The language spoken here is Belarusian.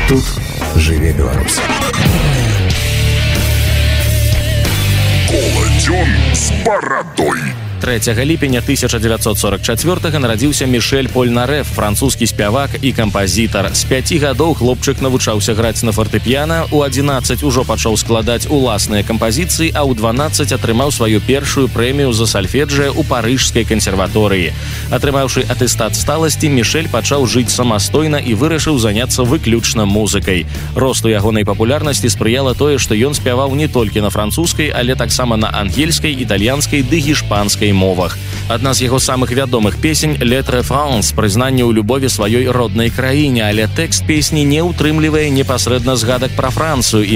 Тут жыве Беларусь. Коладзён з барадой. 3 ліпеня 1944 нарадзіўся Мішэль Польнарэф, французскі спявак і кампазітар. З 5 гадоў хлопчык навучаўся граць на фартэпіяна, у 11 ужо пачаў складаць уласныя кампазіцыі, а ў 12 атрымаў сваю першую прэмію за сальфеджыа ў парыжскай кансерваторыі. Атрымаўшы атэстат сталасці, Мішэль пачаў жыць самастойна і вырашыў заняцца выключна музыкай. Росту ягонай папулярнасці спрыяла тое, што ён спяваў не толькі на французскай, але таксама на ангельскай, італьянскай ды гішпанскай мовах. Адна з яго самых вядомых песень «Lettre France» — прызнанне ў любові сваёй роднай краіне, але тэкст песні не ўтрымлівае непасрэдна згадак пра Францыю і